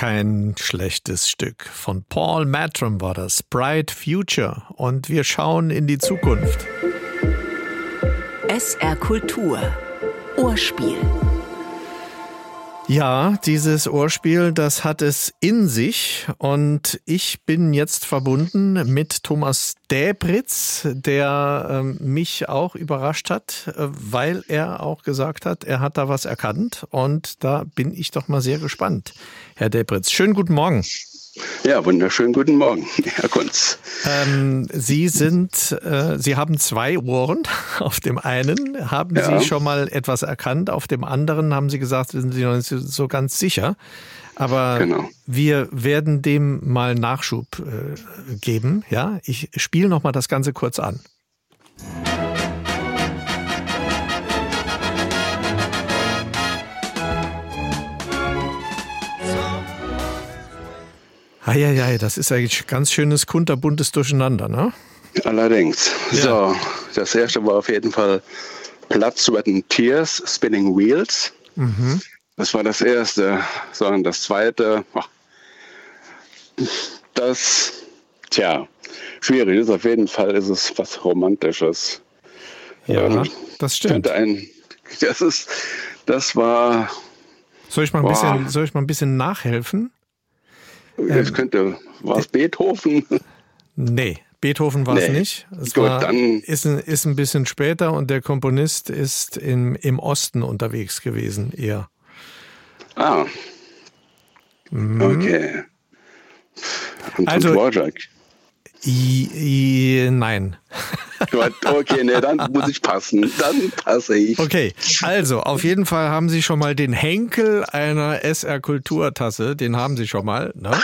kein schlechtes Stück. Von Paul Matram war das, Bright Future. Und wir schauen in die Zukunft. SR Kultur. Ohrspiel. Ja, dieses Ohrspiel, das hat es in sich. Und ich bin jetzt verbunden mit Thomas Däbritz, der mich auch überrascht hat, weil er auch gesagt hat, er hat da was erkannt. Und da bin ich doch mal sehr gespannt. Herr Däbritz, schönen guten Morgen. Ja, wunderschönen guten Morgen, Herr Kunz. Sie haben 2 Ohren. Auf dem einen haben Sie schon mal etwas erkannt, auf dem anderen haben Sie gesagt, sind Sie noch nicht so ganz sicher. Aber wir werden dem mal Nachschub geben. Ja, ich spiele noch mal das Ganze kurz an. Eieiei, das ist eigentlich ganz schönes kunterbuntes Durcheinander, ne? Allerdings. Ja. So, das erste war auf jeden Fall Blood, Sweat and Tears, Spinning Wheels. Mhm. Das war das erste. So, und das zweite, schwierig ist. Auf jeden Fall ist es was Romantisches. Ja, das stimmt. Soll ich mal ein bisschen nachhelfen? War es Beethoven? Nee, Beethoven war es nicht. Ist ein bisschen später und der Komponist ist im Osten unterwegs gewesen, eher. Ah. Okay. Und Dvorak? Nein. Okay, dann muss ich passen. Dann passe ich. Okay, also auf jeden Fall haben Sie schon mal den Henkel einer SR Kulturtasse. Den haben Sie schon mal, ne?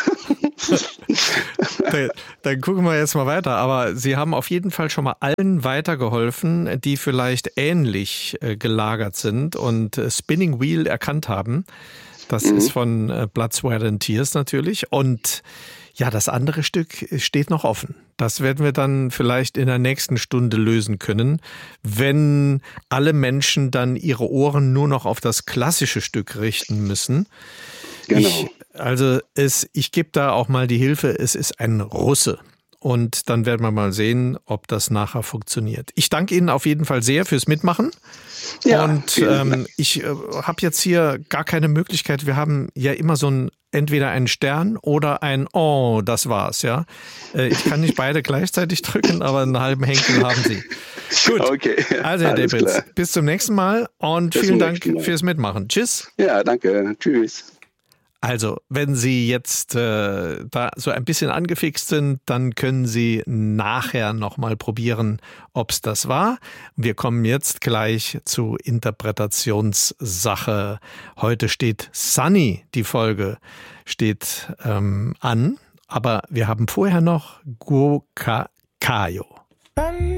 Dann gucken wir jetzt mal weiter. Aber Sie haben auf jeden Fall schon mal allen weitergeholfen, die vielleicht ähnlich gelagert sind und Spinning Wheel erkannt haben. Das ist von Blood, Sweat and Tears natürlich. Und ja, das andere Stück steht noch offen. Das werden wir dann vielleicht in der nächsten Stunde lösen können, wenn alle Menschen dann ihre Ohren nur noch auf das klassische Stück richten müssen. Genau. Ich gebe da auch mal die Hilfe, es ist ein Russe. Und dann werden wir mal sehen, ob das nachher funktioniert. Ich danke Ihnen auf jeden Fall sehr fürs Mitmachen. Ja, und ich habe jetzt hier gar keine Möglichkeit. Wir haben ja immer entweder einen Stern oder ein Oh, das war's, ja. Ich kann nicht beide gleichzeitig drücken, aber einen halben Henkel haben Sie. Gut, okay, also Herr Däbritz, bis zum nächsten Mal und vielen Dank fürs Mitmachen. Tschüss. Ja, danke. Tschüss. Also, wenn Sie jetzt da so ein bisschen angefixt sind, dann können Sie nachher nochmal probieren, ob es das war. Wir kommen jetzt gleich zu Interpretationssache. Heute steht Sunny, die Folge steht an, aber wir haben vorher noch Go-Ka-Kayo.